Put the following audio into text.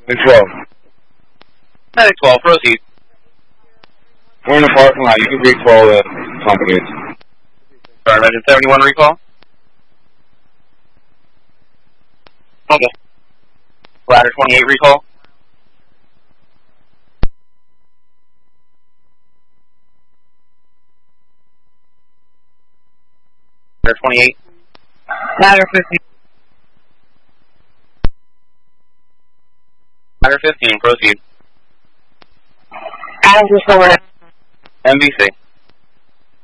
Medic 12. Medic 12, proceed. We're in the parking lot. You can recall the companies. Sorry, Legend 71 recall. Okay. Ladder 28 recall. Ladder 28. Ladder 15. Ladder 15, proceed. Adams is forward. MVC.